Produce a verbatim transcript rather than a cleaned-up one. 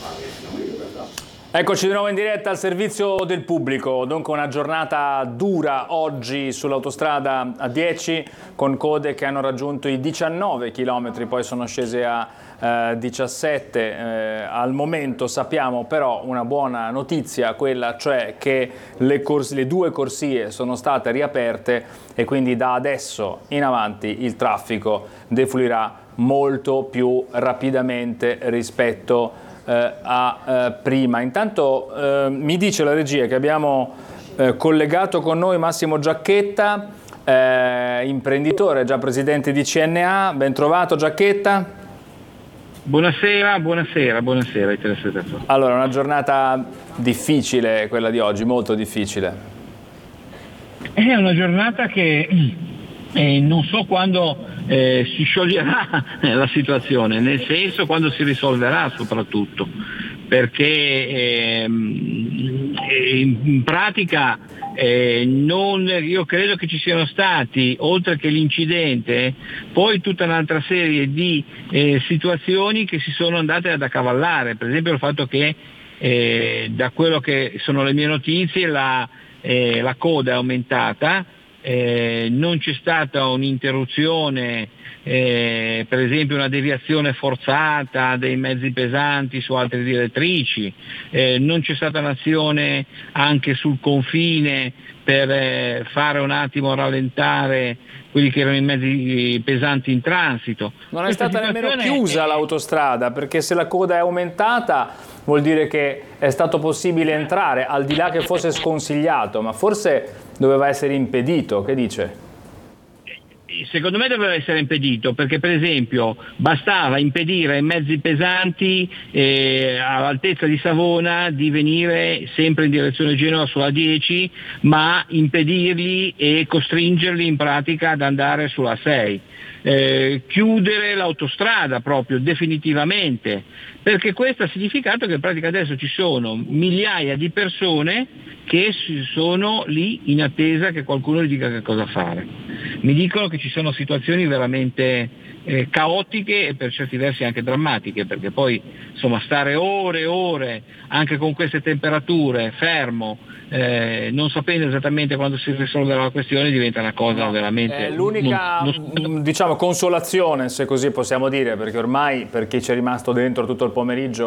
Eccoci di nuovo in diretta al servizio del pubblico, dunque una giornata dura oggi sull'autostrada A dieci con code che hanno raggiunto i diciannove chilometri, poi sono scese a eh, diciassette. Eh, al momento sappiamo però una buona notizia, quella cioè che le, corsie, le due corsie sono state riaperte e quindi da adesso in avanti il traffico defluirà molto più rapidamente rispetto Eh, a eh, prima. Intanto eh, mi dice la regia che abbiamo eh, collegato con noi Massimo Giacchetta, eh, imprenditore, già presidente di C N A. Ben trovato Giacchetta. Buonasera, buonasera, buonasera ai telespettatori. Allora, una giornata difficile quella di oggi, molto difficile. È una giornata che eh, non so quando eh, si scioglierà la situazione, nel senso quando si risolverà soprattutto, perché eh, in pratica eh, non, io credo che ci siano stati, oltre che l'incidente, poi tutta un'altra serie di eh, situazioni che si sono andate ad accavallare, per esempio il fatto che eh, da quello che sono le mie notizie la, eh, la coda è aumentata. Eh, non c'è stata un'interruzione, eh, per esempio una deviazione forzata dei mezzi pesanti su altre direttrici, eh, non c'è stata un'azione anche sul confine per eh, fare un attimo rallentare quelli che erano i mezzi pesanti in transito. Non è stata nemmeno chiusa l'autostrada, perché se la coda è aumentata vuol dire che è stato possibile entrare, al di là che fosse sconsigliato, ma forse doveva essere impedito. Che dice? Secondo me doveva essere impedito, perché per esempio bastava impedire ai mezzi pesanti eh, all'altezza di Savona di venire sempre in direzione Genova sulla dieci, ma impedirli e costringerli in pratica ad andare sulla sei. Eh, chiudere l'autostrada proprio definitivamente, perché questo ha significato che in pratica adesso ci sono migliaia di persone che sono lì in attesa che qualcuno gli dica che cosa fare. Mi dicono che ci sono situazioni veramente eh, caotiche e per certi versi anche drammatiche, perché poi insomma stare ore e ore anche con queste temperature fermo, eh, non sapendo esattamente quando si risolverà la questione, diventa una cosa no, veramente... l'unica diciamo consolazione, se così possiamo dire, perché ormai per chi ci è rimasto dentro tutto il pomeriggio